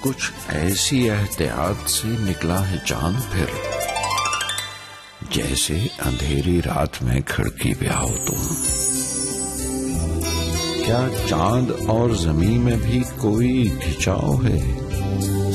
कुछ ऐसी एहतियात से निकला है चांद फिर, जैसे अंधेरी रात में खिड़की पे आओ तुम। क्या चांद और जमीन में भी कोई खिंचाव है?